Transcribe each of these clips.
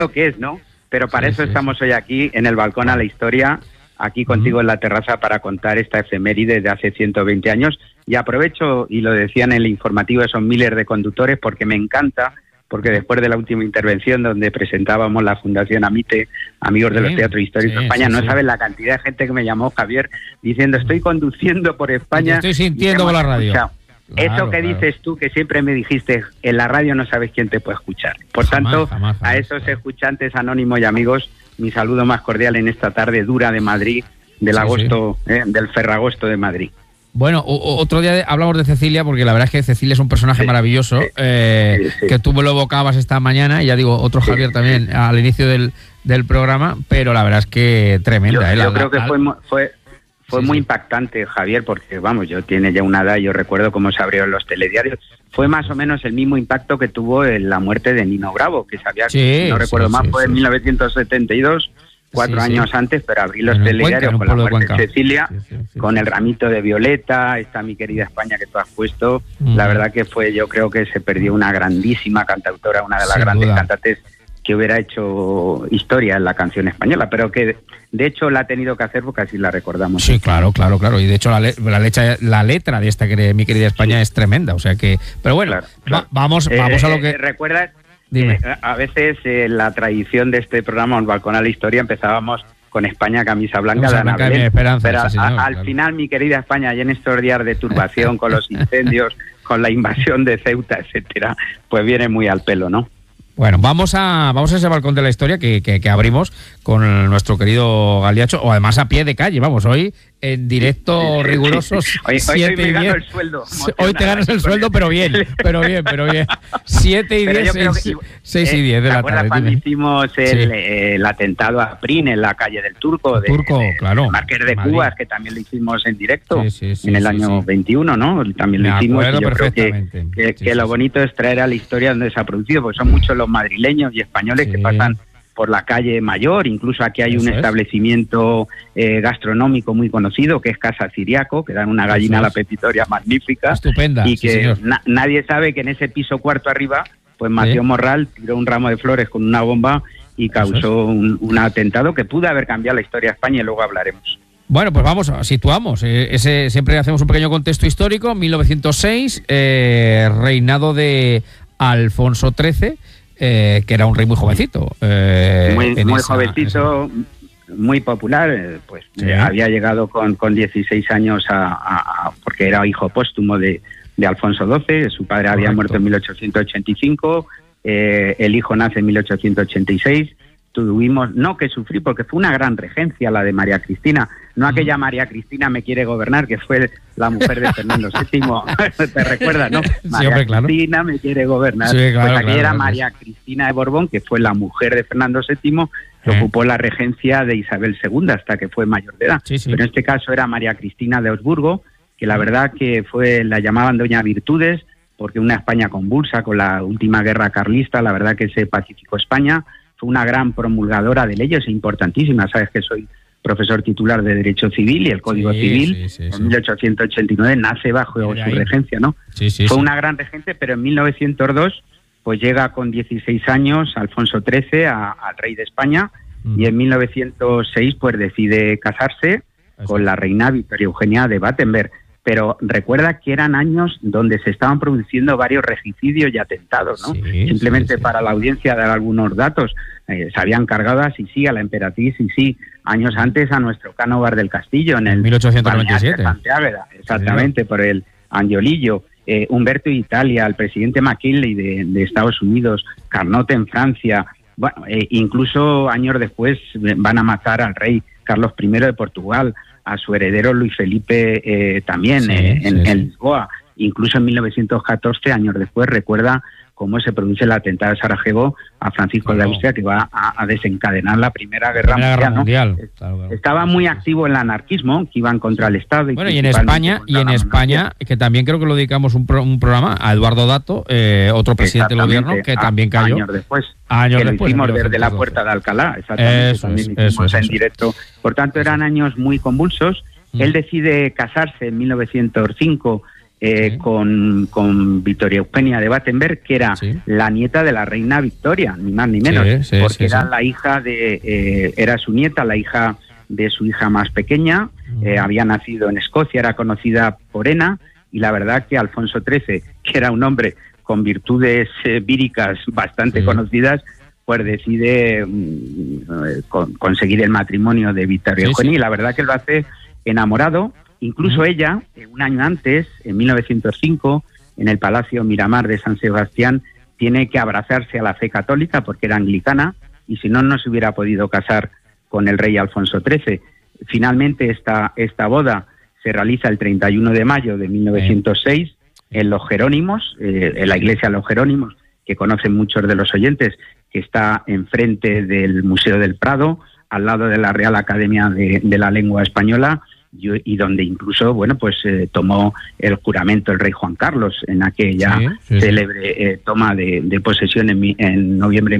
lo que es, ¿no? Pero para Sí, eso sí, estamos hoy aquí, en el Balcón a la Historia, aquí contigo en la terraza para contar esta efeméride de hace 120 años. Y aprovecho, y lo decían en el informativo esos miles de conductores, porque me encanta, porque después de la última intervención donde presentábamos la Fundación Amite, Amigos de los Teatros Históricos de España, no sabes la cantidad de gente que me llamó, Javier, diciendo, estoy conduciendo por España. Te estoy sintiendo por la radio. Claro, eso que dices tú, que siempre me dijiste, en la radio no sabes quién te puede escuchar. Por tanto, a esos escuchantes anónimos y amigos, mi saludo más cordial en esta tarde dura de Madrid, del agosto, del Ferragosto de Madrid. Bueno, otro día hablamos de Cecilia, porque la verdad es que Cecilia es un personaje maravilloso, que tú me lo evocabas esta mañana, y ya digo, otro Javier también al inicio del programa, pero la verdad es que tremenda. Yo creo que fue muy impactante, Javier, porque vamos, yo tiene ya una edad, yo recuerdo cómo se abrieron los telediarios. Fue más o menos el mismo impacto que tuvo en la muerte de Nino Bravo, que sabía, si no recuerdo mal, fue en 1972, 4 años antes, pero abrí los telediarios con la muerte de Cecilia, con el ramito de violeta, esta Mi Querida España que tú has puesto. La verdad que yo creo que se perdió una grandísima cantautora, una de las grandes cantantes que hubiera hecho historia en la canción española, pero que de hecho la ha tenido que hacer porque así la recordamos. Sí, claro. Y de hecho la letra de esta Mi Querida España es tremenda, o sea que... Pero bueno, vamos a lo que... ¿Recuerdas? Dime. A veces la tradición de este programa, Un Balcón a la Historia, empezábamos con España camisa blanca de Ana Belén, pero al final, Mi Querida España, y en estos días de turbación con los incendios, con la invasión de Ceuta, etcétera, pues viene muy al pelo, ¿no? Bueno, vamos a ese balcón de la historia que abrimos con nuestro querido Galiacho, o además a pie de calle, vamos, hoy en directo rigurosos. Hoy me gano el sueldo. Hoy te ganas el sueldo, pero bien. 7 y 10, 6 y 10 de la tarde. Cuando hicimos el atentado a Prin en la calle del Turco, claro, Marqués de Cubas, que también lo hicimos en directo en el año 21, ¿no? También lo hicimos, y yo creo que lo bonito es traer a la historia donde se ha producido, porque son muchos los madrileños y españoles que pasan por la calle Mayor. Incluso aquí hay un establecimiento gastronómico muy conocido, que es Casa Ciriaco, que dan una gallina a la pepitoria magnífica. Estupenda. Y que nadie sabe que en ese piso cuarto arriba, pues Mateo Morral tiró un ramo de flores con una bomba y causó un atentado que pudo haber cambiado la historia de España, y luego hablaremos. Bueno, pues situamos. Siempre hacemos un pequeño contexto histórico. 1906, reinado de Alfonso XIII, que era un rey muy jovencito. Muy jovencito, muy popular, había llegado con 16 años porque era hijo póstumo de Alfonso XII, su padre había muerto en 1885, el hijo nace en 1886, tuvimos, no que sufrir, porque fue una gran regencia la de María Cristina, no aquella María Cristina me quiere gobernar, que fue la mujer de Fernando VII, ¿te recuerdas, no? María Cristina me quiere gobernar, aquella era María Cristina de Borbón, que fue la mujer de Fernando VII, que ocupó la regencia de Isabel II hasta que fue mayor de edad, pero en este caso era María Cristina de Habsburgo, que la verdad que la llamaban Doña Virtudes, porque una España convulsa con la última guerra carlista, la verdad que se pacificó España, fue una gran promulgadora de leyes importantísimas. Sabes que soy profesor titular de Derecho Civil, y el Código Civil en 1889 nace bajo su regencia, ¿no? Fue una gran regente, pero en 1902 pues llega con 16 años Alfonso XIII al rey de España, y en 1906 pues decide casarse con la reina Victoria Eugenia de Battenberg. Pero recuerda que eran años donde se estaban produciendo varios regicidios y atentados, ¿no? Simplemente para la audiencia dar algunos datos. Se habían cargado a Sisi, a la emperatriz Sisi, años antes a nuestro Cánovar del Castillo, en el 1897. Exactamente, por el Angiolillo. Humberto de Italia, el presidente McKinley de Estados Unidos, Carnot en Francia. Bueno, incluso años después van a matar al rey Carlos I de Portugal, a su heredero Luis Felipe también en Lisboa. Incluso en 1914, años después, recuerda cómo se produce el atentado de Sarajevo a Francisco de Austria, que va a desencadenar la Primera Guerra Mundial, ¿no? Estaba muy activo en el anarquismo, que iban contra el Estado. Bueno, y en España, que también creo que lo dedicamos un programa a Eduardo Dato, otro presidente del gobierno, que también cayó. Años después. Lo hicimos desde la Puerta de Alcalá, exactamente. Eso en directo. Por tanto, eran años muy convulsos. Él decide casarse en 1905 con Victoria Eugenia de Battenberg, que era la nieta de la reina Victoria, ni más ni menos, porque era la hija era su nieta, la hija de su hija más pequeña, había nacido en Escocia, era conocida por Ena, y la verdad que Alfonso XIII, que era un hombre con virtudes víricas bastante conocidas, pues decide conseguir el matrimonio de Victoria Eugenia, y la verdad que lo hace enamorado. Incluso ella, un año antes, en 1905, en el Palacio Miramar de San Sebastián, tiene que abrazarse a la fe católica porque era anglicana, y si no, no se hubiera podido casar con el rey Alfonso XIII. Finalmente esta boda se realiza el 31 de mayo de 1906 en Los Jerónimos, en la iglesia de Los Jerónimos, que conocen muchos de los oyentes, que está enfrente del Museo del Prado, al lado de la Real Academia de la Lengua Española, y donde incluso, bueno, pues tomó el juramento el rey Juan Carlos en aquella célebre toma de posesión en noviembre de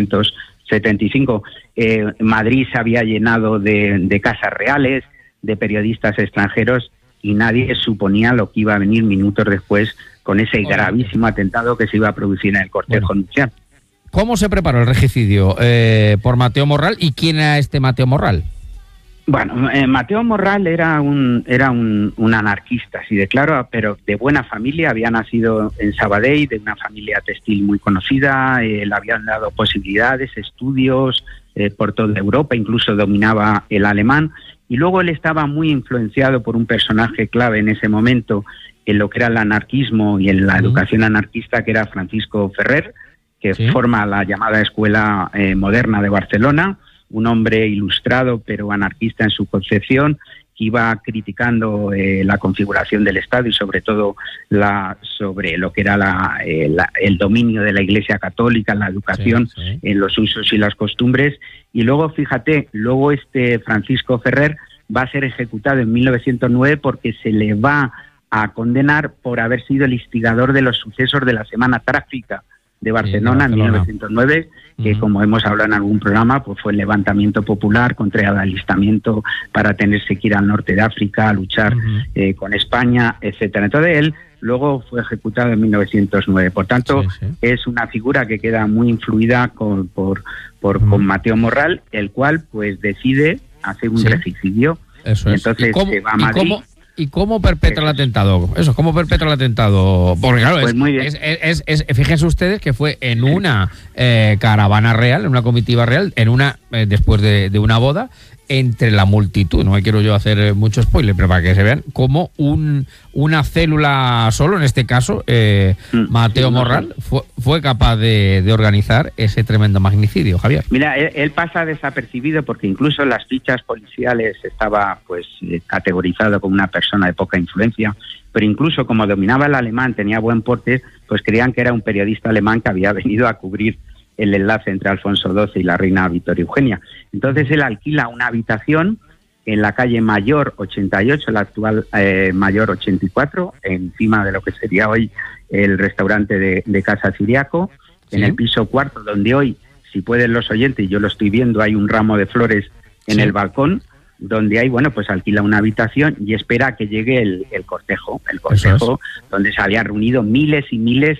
1975. Madrid se había llenado de casas reales, de periodistas extranjeros, y nadie suponía lo que iba a venir minutos después con ese gravísimo atentado que se iba a producir en el cortejo nupcial. ¿Cómo se preparó el regicidio por Mateo Morral, y quién era este Mateo Morral? Bueno, Mateo Morral era un anarquista, así de claro, pero de buena familia. Había nacido en Sabadell, de una familia textil muy conocida, le habían dado posibilidades, estudios por toda Europa, incluso dominaba el alemán, y luego él estaba muy influenciado por un personaje clave en ese momento en lo que era el anarquismo y en la educación anarquista, que era Francisco Ferrer, que forma la llamada Escuela Moderna de Barcelona, un hombre ilustrado pero anarquista en su concepción, que iba criticando la configuración del Estado y sobre todo sobre lo que era el dominio de la Iglesia Católica en la educación, en los usos y las costumbres. Y luego, fíjate, este Francisco Ferrer va a ser ejecutado en 1909 porque se le va a condenar por haber sido el instigador de los sucesos de la Semana Trágica de Barcelona en 1909, que como hemos hablado en algún programa, pues fue el levantamiento popular contra el alistamiento para tenerse que ir al norte de África a luchar con España, etcétera. Entonces él luego fue ejecutado en 1909. Por tanto, es una figura que queda muy influida con Mateo Morral, el cual pues decide hacer un regicidio. Eso es. Entonces se va a Madrid. ¿Y cómo perpetra el atentado? ¿Cómo perpetra el atentado? Porque claro, pues muy bien. Fíjense ustedes que fue en una caravana real, en una comitiva real, después de una boda, entre la multitud. No me quiero yo hacer mucho spoiler, pero para que se vean cómo una célula solo, en este caso, Mateo Morral, fue capaz de organizar ese tremendo magnicidio, Javier. Mira, él pasa desapercibido porque incluso en las fichas policiales estaba pues categorizado como una persona de poca influencia, pero incluso como dominaba el alemán, tenía buen porte, pues creían que era un periodista alemán que había venido a cubrir el enlace entre Alfonso XII y la reina Victoria Eugenia. Entonces él alquila una habitación en la calle Mayor 88, la actual Mayor 84, encima de lo que sería hoy el restaurante de Casa Ciriaco, en el piso cuarto, donde hoy, si pueden los oyentes, yo lo estoy viendo, hay un ramo de flores en el balcón, donde hay, bueno, pues alquila una habitación y espera a que llegue el cortejo, donde se habían reunido miles y miles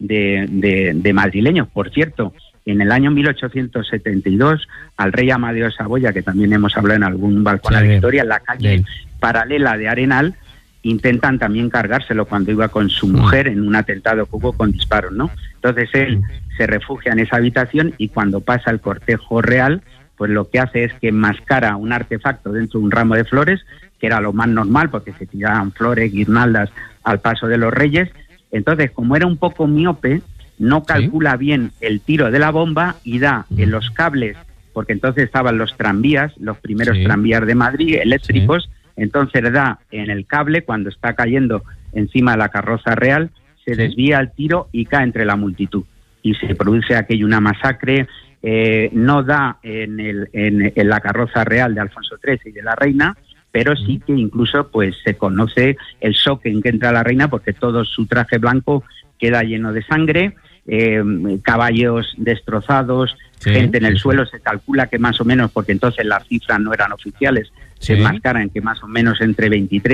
de madrileños. Por cierto, en el año 1872, al rey Amadeo de Saboya, que también hemos hablado en algún balcón a la Victoria, en la calle paralela de Arenal, intentan también cargárselo cuando iba con su mujer en un atentado que hubo con disparos, ¿no? Entonces él se refugia en esa habitación y cuando pasa el cortejo real, pues lo que hace es que enmascara un artefacto dentro de un ramo de flores, que era lo más normal porque se tiraban flores, guirnaldas al paso de los reyes. Entonces, como era un poco miope, no calcula bien el tiro de la bomba y da en los cables, porque entonces estaban los tranvías, los primeros tranvías de Madrid, eléctricos, entonces da en el cable cuando está cayendo encima de la carroza real, se desvía el tiro y cae entre la multitud. Y se produce aquello una masacre, no da en la carroza real de Alfonso XIII y de la reina, pero sí que incluso pues se conoce el shock en que entra la reina porque todo su traje blanco queda lleno de sangre, caballos destrozados, gente en el suelo. Se calcula que más o menos, porque entonces las cifras no eran oficiales, se enmascaran que más o menos entre 23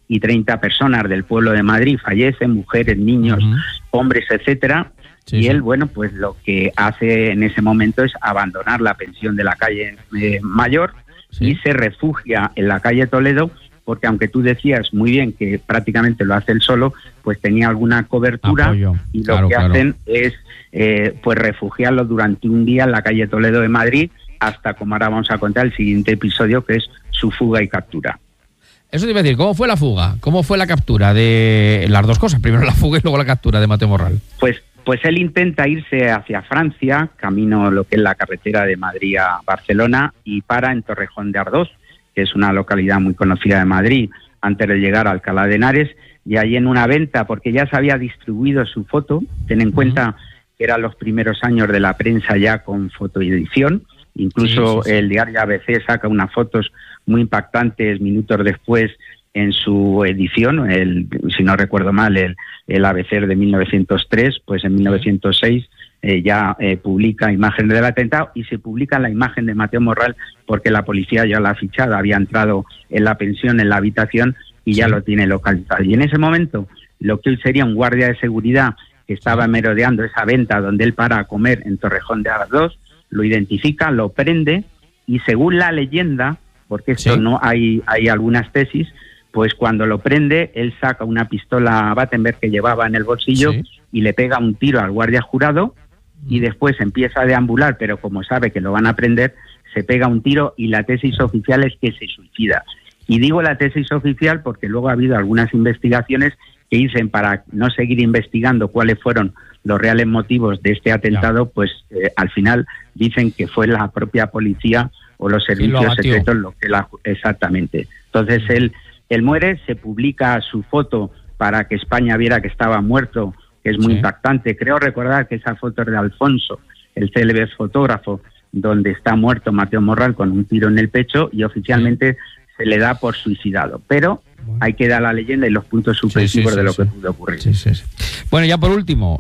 y 30 personas del pueblo de Madrid fallecen, mujeres, niños, hombres, etcétera. Sí, y él, bueno, pues lo que hace en ese momento es abandonar la pensión de la calle Mayor y se refugia en la calle Toledo, porque aunque tú decías muy bien que prácticamente lo hace él solo, pues tenía alguna cobertura. Apoyo. Y lo que hacen es pues refugiarlo durante un día en la calle Toledo de Madrid hasta, como ahora vamos a contar, el siguiente episodio, que es su fuga y captura. Eso te iba a decir, ¿cómo fue la fuga? ¿Cómo fue la captura de las dos cosas? Primero la fuga y luego la captura de Mateo Morral. Pues él intenta irse hacia Francia, camino lo que es la carretera de Madrid a Barcelona, y para en Torrejón de Ardoz, que es una localidad muy conocida de Madrid, antes de llegar a Alcalá de Henares, y ahí en una venta, porque ya se había distribuido su foto, ten en cuenta que eran los primeros años de la prensa ya con fotoedición, incluso el diario ABC saca unas fotos muy impactantes minutos después en su edición, si no recuerdo mal, el ABC de 1903, pues en 1906 ya publica imágenes del atentado y se publica la imagen de Mateo Morral porque la policía ya la ha fichado, había entrado en la pensión, en la habitación y ya lo tiene localizado. Y en ese momento, lo que hoy sería un guardia de seguridad que estaba merodeando esa venta donde él para a comer en Torrejón de Ardoz, lo identifica, lo prende y según la leyenda, porque esto no hay algunas tesis, pues cuando lo prende, él saca una pistola Battenberg que llevaba en el bolsillo y le pega un tiro al guardia jurado y después empieza a deambular, pero como sabe que lo van a prender, se pega un tiro y la tesis oficial es que se suicida. Y digo la tesis oficial porque luego ha habido algunas investigaciones que dicen, para no seguir investigando cuáles fueron los reales motivos de este atentado, pues al final dicen que fue la propia policía o los servicios secretos lo que exactamente. Entonces él muere, se publica su foto para que España viera que estaba muerto, que es muy impactante. Creo recordar que esa foto es de Alfonso, el célebre fotógrafo, donde está muerto Mateo Morral con un tiro en el pecho y oficialmente se le da por suicidado. Pero hay que dar la leyenda y los puntos suspensivos de lo que pudo ocurrir. Bueno, ya por último,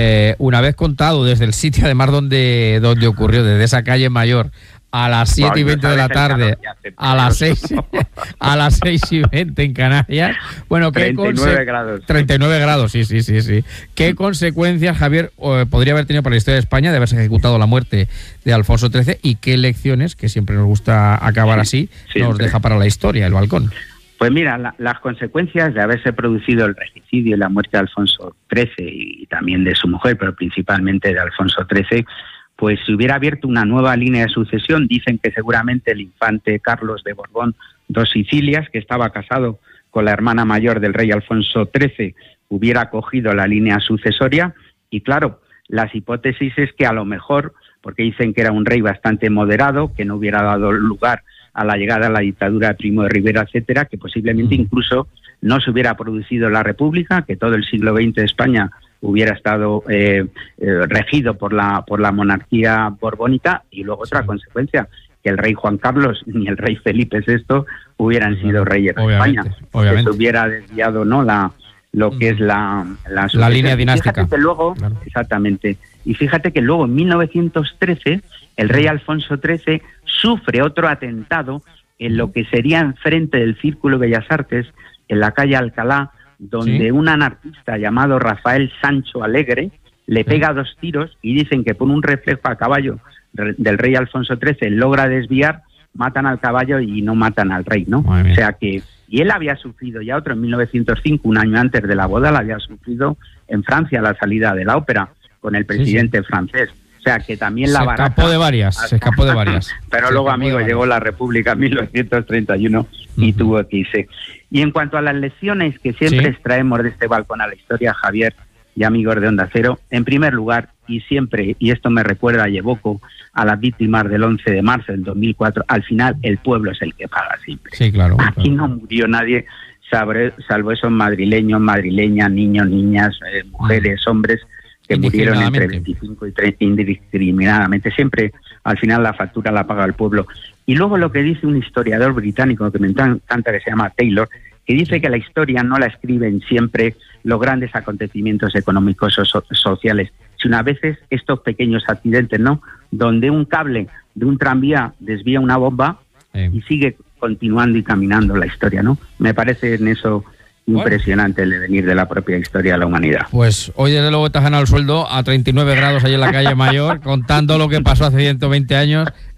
una vez contado desde el sitio además donde ocurrió, desde esa calle Mayor, a las 7:20 de la tarde, a las 6:20 en Canarias. Bueno, 39 grados. 39 grados, sí. ¿Qué consecuencias, Javier, podría haber tenido para la historia de España de haberse ejecutado la muerte de Alfonso XIII y qué lecciones, que siempre nos gusta acabar así, nos deja para la historia el balcón? Pues mira, las consecuencias de haberse producido el regicidio y la muerte de Alfonso XIII y también de su mujer, pero principalmente de Alfonso XIII, pues se hubiera abierto una nueva línea de sucesión. Dicen que seguramente el infante Carlos de Borbón dos Sicilias, que estaba casado con la hermana mayor del rey Alfonso XIII, hubiera cogido la línea sucesoria. Y claro, las hipótesis es que a lo mejor, porque dicen que era un rey bastante moderado, que no hubiera dado lugar a la llegada a la dictadura de Primo de Rivera, etcétera, que posiblemente incluso no se hubiera producido la República, que todo el siglo XX de España hubiera estado regido por la monarquía borbónica. Y luego otra consecuencia, que el rey Juan Carlos ni el rey Felipe VI hubieran sido reyes de España. Que se hubiera desviado, ¿no?, lo que es la línea dinástica. Fíjate que luego, exactamente. Y fíjate que luego en 1913 el rey Alfonso XIII sufre otro atentado en lo que sería enfrente del Círculo de Bellas Artes, en la calle Alcalá, donde un anarquista llamado Rafael Sancho Alegre le pega 2 tiros y dicen que por un reflejo a caballo del rey Alfonso XIII logra desviar, matan al caballo y no matan al rey, ¿no? O sea que, y él había sufrido ya otro en 1905, un año antes de la boda, la había sufrido en Francia a la salida de la ópera con el presidente francés. O sea que también la baraja... Se escapó de varias. Pero luego, amigo, llegó la República en 1931 y tuvo que irse. Y en cuanto a las lecciones que siempre extraemos de este balcón a la historia, Javier y amigos de Onda Cero, en primer lugar, y siempre, y esto me recuerda y evoco a las víctimas del 11 de marzo del 2004, al final el pueblo es el que paga siempre. Sí, claro. Aquí no murió nadie, salvo esos madrileños, madrileñas, niños, niñas, mujeres, hombres, que murieron entre 25 y 30 indiscriminadamente. Siempre, al final, la factura la paga el pueblo. Y luego lo que dice un historiador británico que me encanta, que se llama Taylor, que dice que la historia no la escriben siempre los grandes acontecimientos económicos o sociales, sino a veces estos pequeños accidentes, ¿no?, donde un cable de un tranvía desvía una bomba y sigue continuando y caminando la historia, ¿no? Me parece en eso impresionante el devenir de la propia historia de la humanidad. Pues hoy desde luego te has ganado el sueldo a 39 grados ahí en la calle Mayor, contando lo que pasó hace 120 años.